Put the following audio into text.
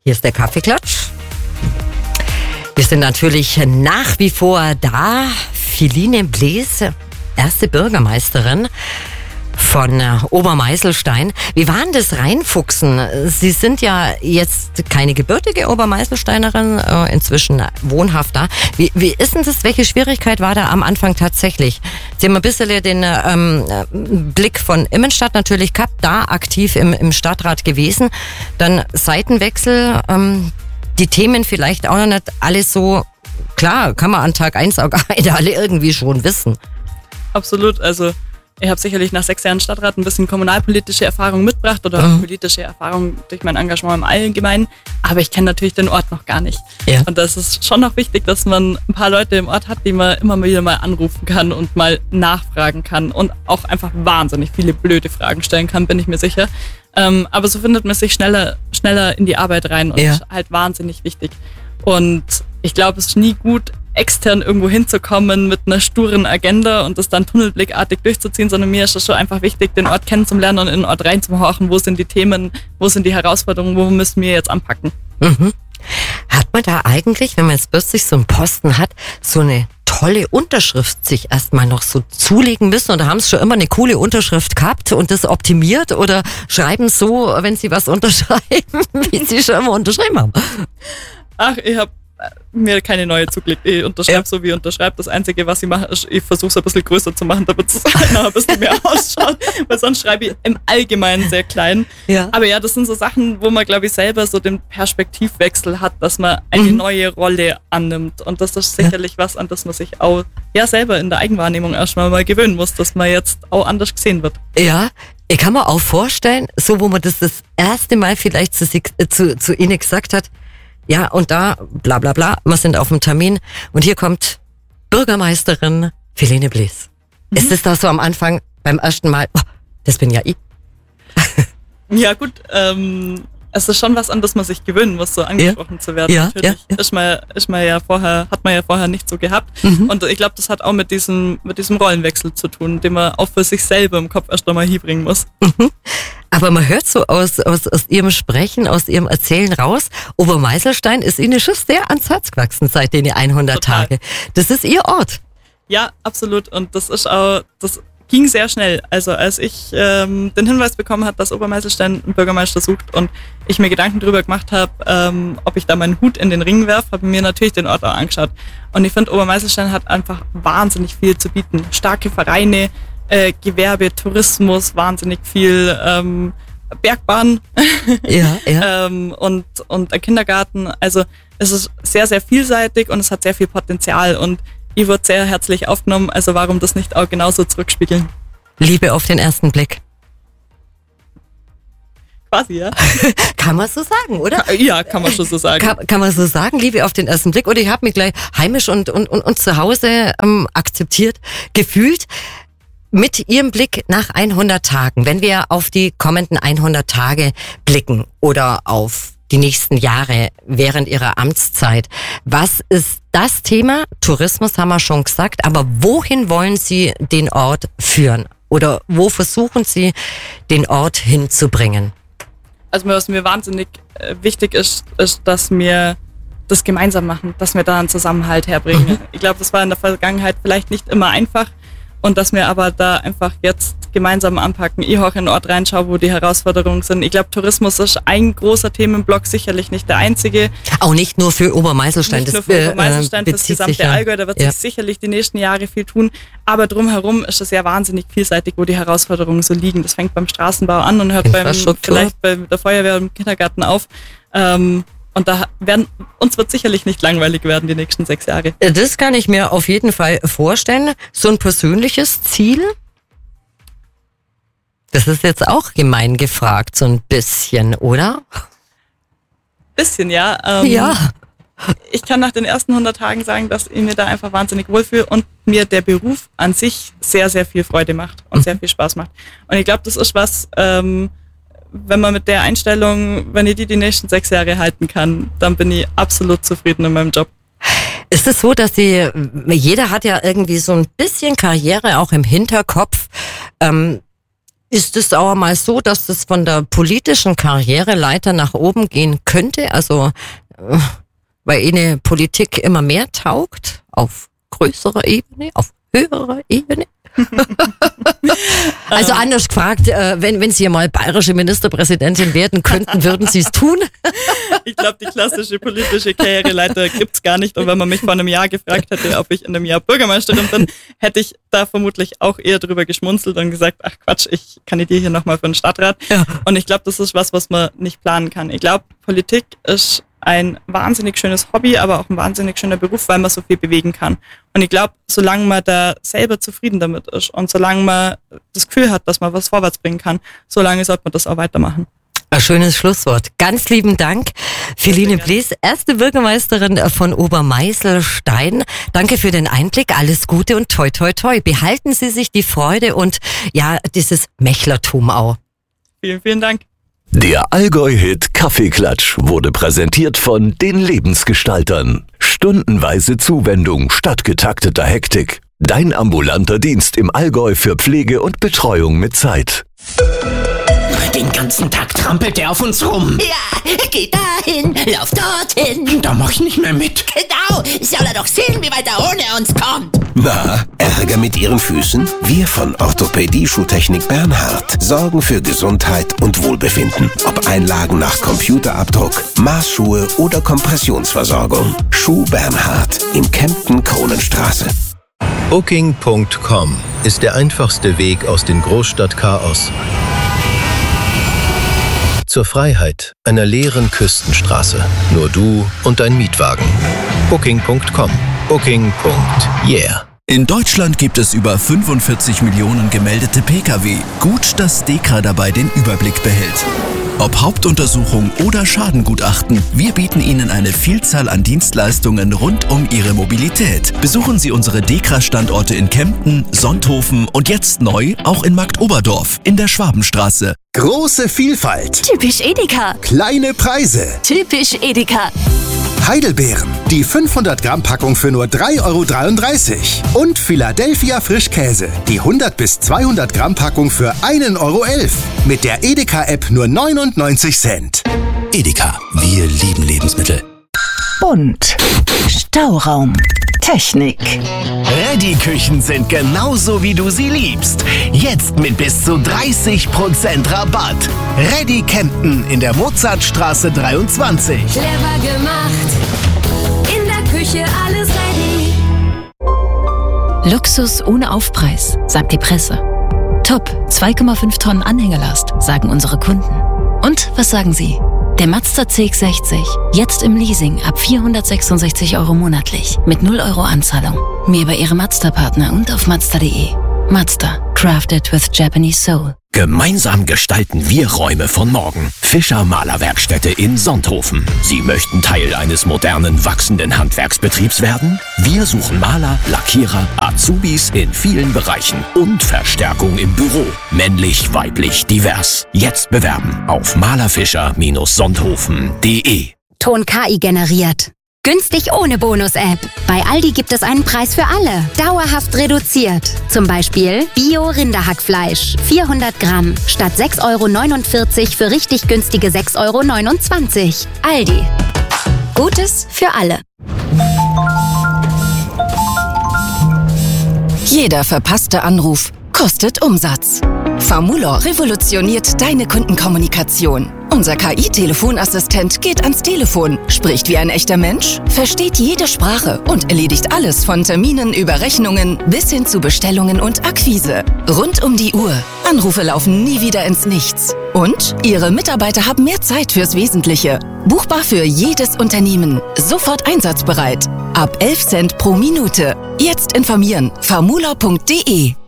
Hier ist der Kaffeeklatsch. Wir sind natürlich nach wie vor da. Philine Blees, erste Bürgermeisterin von Obermeißelstein. Wie war denn das Reinfuchsen? Sie sind ja jetzt keine gebürtige Obermeißelsteinerin, inzwischen wohnhaft da. Wie ist denn das? Welche Schwierigkeit war da am Anfang tatsächlich? Sie haben ein bisschen den Blick von Immenstadt natürlich gehabt, da aktiv im Stadtrat gewesen. Dann Seitenwechsel, die Themen vielleicht auch noch nicht alles so, klar, kann man an Tag 1 auch alle irgendwie schon wissen. Absolut, also ich habe sicherlich nach 6 Jahren Stadtrat ein bisschen kommunalpolitische Erfahrung mitgebracht oder auch politische Erfahrung durch mein Engagement im Allgemeinen, aber ich kenne natürlich den Ort noch gar nicht. Ja. Und das ist schon noch wichtig, dass man ein paar Leute im Ort hat, die man immer wieder mal anrufen kann und mal nachfragen kann und auch einfach wahnsinnig viele blöde Fragen stellen kann, bin ich mir sicher. Aber so findet man sich schneller in die Arbeit rein und ist halt wahnsinnig wichtig. Und ich glaube, es ist nie gut, extern irgendwo hinzukommen mit einer sturen Agenda und das dann tunnelblickartig durchzuziehen, sondern mir ist es schon einfach wichtig, den Ort kennenzulernen und in den Ort reinzuhorchen. Wo sind die Themen, wo sind die Herausforderungen, wo müssen wir jetzt anpacken? Mhm. Hat man da eigentlich, wenn man jetzt plötzlich so einen Posten hat, so eine tolle Unterschrift sich erstmal noch so zulegen müssen oder haben es schon immer eine coole Unterschrift gehabt und das optimiert oder schreiben so, wenn sie was unterschreiben, wie sie schon immer unterschrieben haben? Ach, ich habe mir keine neue zugelegt. Ich unterschreibe so, wie ich unterschreibe. Das Einzige, was ich mache, ist, ich versuche es ein bisschen größer zu machen, damit es noch ein bisschen mehr ausschaut, weil sonst schreibe ich im Allgemeinen sehr klein. Ja. Aber ja, das sind so Sachen, wo man, glaube ich, selber so den Perspektivwechsel hat, dass man eine neue Rolle annimmt. Und das ist sicherlich was, an das man sich auch selber in der Eigenwahrnehmung erstmal mal gewöhnen muss, dass man jetzt auch anders gesehen wird. Ja, ich kann mir auch vorstellen, so wo man das erste Mal vielleicht zu Ihnen gesagt hat, ja, und da, bla bla bla, wir sind auf dem Termin und hier kommt Bürgermeisterin Philine Blees. Ist es da so am Anfang beim ersten Mal, oh, das bin ja ich? Ja gut, es ist schon was, an das man sich gewöhnen muss, so angesprochen zu werden. Ja, natürlich hat man ja vorher nicht so gehabt. Und ich glaube, das hat auch mit diesem Rollenwechsel zu tun, den man auch für sich selber im Kopf erst einmal hinbringen muss. Aber man hört so aus Ihrem Sprechen, aus Ihrem Erzählen raus, Obermeißelstein ist Ihnen schon sehr ans Herz gewachsen seit den 100 Total. Tage. Das ist Ihr Ort. Ja, absolut. Und das ging sehr schnell. Also als ich den Hinweis bekommen habe, dass Obermeißelstein einen Bürgermeister sucht und ich mir Gedanken darüber gemacht habe, ob ich da meinen Hut in den Ring werfe, habe ich mir natürlich den Ort auch angeschaut. Und ich finde, Obermeißelstein hat einfach wahnsinnig viel zu bieten. Starke Vereine, Gewerbe, Tourismus, wahnsinnig viel Bergbahn und ein Kindergarten. Also es ist sehr, sehr vielseitig und es hat sehr viel Potenzial und ich wurde sehr herzlich aufgenommen, also warum das nicht auch genauso zurückspiegeln? Liebe auf den ersten Blick. Quasi, ja. Kann man so sagen, oder? Ja, kann man schon so sagen. Kann man so sagen, Liebe auf den ersten Blick. Oder ich habe mich gleich heimisch und zu Hause akzeptiert, gefühlt. Mit Ihrem Blick nach 100 Tagen, wenn wir auf die kommenden 100 Tage blicken oder auf die nächsten Jahre während Ihrer Amtszeit, was ist das Thema? Tourismus haben wir schon gesagt, aber wohin wollen Sie den Ort führen? Oder wo versuchen Sie, den Ort hinzubringen? Also was mir wahnsinnig wichtig ist, dass wir das gemeinsam machen, dass wir da einen Zusammenhalt herbringen. Ich glaube, das war in der Vergangenheit vielleicht nicht immer einfach. Und dass wir aber da einfach jetzt gemeinsam anpacken. Ich auch in den Ort reinschaue, wo die Herausforderungen sind. Ich glaube, Tourismus ist ein großer Themenblock, sicherlich nicht der einzige. Auch nicht nur für Obermeißelstein. Nicht nur für Obermeißelstein, für das gesamte Allgäu. Da wird sich sicherlich die nächsten Jahre viel tun. Aber drumherum ist es ja wahnsinnig vielseitig, wo die Herausforderungen so liegen. Das fängt beim Straßenbau an und hört vielleicht bei der Feuerwehr und im Kindergarten auf. Und uns wird sicherlich nicht langweilig werden die nächsten 6 Jahre. Das kann ich mir auf jeden Fall vorstellen. So ein persönliches Ziel? Das ist jetzt auch gemein gefragt, so ein bisschen, oder? Bisschen, ja. Ja. Ich kann nach den ersten 100 Tagen sagen, dass ich mir da einfach wahnsinnig wohlfühle und mir der Beruf an sich sehr, sehr viel Freude macht und sehr viel Spaß macht. Und ich glaube, das ist was, wenn man mit der Einstellung, wenn ich die nächsten 6 Jahre halten kann, dann bin ich absolut zufrieden in meinem Job. Ist es so, dass jeder hat ja irgendwie so ein bisschen Karriere auch im Hinterkopf. Ist es auch mal so, dass das von der politischen Karriereleiter nach oben gehen könnte? Also, weil Ihnen Politik immer mehr taugt? Auf größerer Ebene? Auf höherer Ebene? Also anders gefragt, wenn Sie mal bayerische Ministerpräsidentin werden könnten, würden Sie es tun? Ich glaube, die klassische politische Karriereleiter gibt's gar nicht. Und wenn man mich vor einem Jahr gefragt hätte, ob ich in einem Jahr Bürgermeisterin bin, hätte ich da vermutlich auch eher drüber geschmunzelt und gesagt, ach Quatsch, ich kandidiere hier nochmal für den Stadtrat. Ja. Und ich glaube, das ist was man nicht planen kann. Ich glaube, Politik ist ein wahnsinnig schönes Hobby, aber auch ein wahnsinnig schöner Beruf, weil man so viel bewegen kann. Und ich glaube, solange man da selber zufrieden damit ist und solange man das Gefühl hat, dass man was vorwärts bringen kann, solange sollte man das auch weitermachen. Ein schönes Schlusswort. Ganz lieben Dank, Philine Blees, erste Bürgermeisterin von Obermeißelstein. Danke für den Einblick, alles Gute und toi toi toi. Behalten Sie sich die Freude und ja, dieses Mächlertum auch. Vielen, vielen Dank. Der Allgäu-Hit Kaffeeklatsch wurde präsentiert von den Lebensgestaltern. Stundenweise Zuwendung statt getakteter Hektik. Dein ambulanter Dienst im Allgäu für Pflege und Betreuung mit Zeit. Den ganzen Tag trampelt er auf uns rum. Ja, geh dahin, lauf dorthin. Da mach ich nicht mehr mit. Genau, soll er doch sehen, wie weit er ohne uns kommt. Na, Ärger mit Ihren Füßen? Wir von Orthopädie-Schuhtechnik Bernhard sorgen für Gesundheit und Wohlbefinden. Ob Einlagen nach Computerabdruck, Maßschuhe oder Kompressionsversorgung. Schuh Bernhard in Kempten-Kronenstraße. Booking.com ist der einfachste Weg aus dem Großstadtchaos zur Freiheit einer leeren Küstenstraße. Nur du und dein Mietwagen. Booking.com. Booking.yeah. In Deutschland gibt es über 45 Millionen gemeldete Pkw. Gut, dass DEKRA dabei den Überblick behält. Ob Hauptuntersuchung oder Schadengutachten, wir bieten Ihnen eine Vielzahl an Dienstleistungen rund um Ihre Mobilität. Besuchen Sie unsere DEKRA-Standorte in Kempten, Sonthofen und jetzt neu auch in Marktoberdorf in der Schwabenstraße. Große Vielfalt. Typisch Edeka. Kleine Preise. Typisch Edeka. Heidelbeeren, die 500 Gramm Packung für nur 3,33 €. Und Philadelphia Frischkäse, die 100 bis 200 Gramm Packung für 1,11 €. Mit der Edeka-App nur 99 Cent. Edeka, wir lieben Lebensmittel. Bunt. Stauraum. Technik. Ready-Küchen sind genauso, wie du sie liebst. Jetzt mit bis zu 30% Rabatt. Ready Kempten in der Mozartstraße 23. Clever gemacht. In der Küche alles ready. Luxus ohne Aufpreis, sagt die Presse. Top, 2,5 Tonnen Anhängerlast, sagen unsere Kunden. Und was sagen Sie? Der Mazda CX-60, jetzt im Leasing ab 466 € monatlich, mit 0 € Anzahlung. Mehr bei Ihrem Mazda-Partner und auf Mazda.de. Mazda, crafted with Japanese soul. Gemeinsam gestalten wir Räume von morgen. Fischer Malerwerkstätte in Sonthofen. Sie möchten Teil eines modernen, wachsenden Handwerksbetriebs werden? Wir suchen Maler, Lackierer, Azubis in vielen Bereichen und Verstärkung im Büro. Männlich, weiblich, divers. Jetzt bewerben auf malerfischer-sonthofen.de. Ton KI generiert. Günstig ohne Bonus-App. Bei Aldi gibt es einen Preis für alle. Dauerhaft reduziert. Zum Beispiel Bio-Rinderhackfleisch. 400 Gramm. Statt 6,49 € für richtig günstige 6,29 €. Aldi. Gutes für alle. Jeder verpasste Anruf kostet Umsatz. Famulor revolutioniert deine Kundenkommunikation. Unser KI-Telefonassistent geht ans Telefon, spricht wie ein echter Mensch, versteht jede Sprache und erledigt alles von Terminen über Rechnungen bis hin zu Bestellungen und Akquise. Rund um die Uhr. Anrufe laufen nie wieder ins Nichts. Und Ihre Mitarbeiter haben mehr Zeit fürs Wesentliche. Buchbar für jedes Unternehmen. Sofort einsatzbereit. Ab 11 Cent pro Minute. Jetzt informieren. famulor.de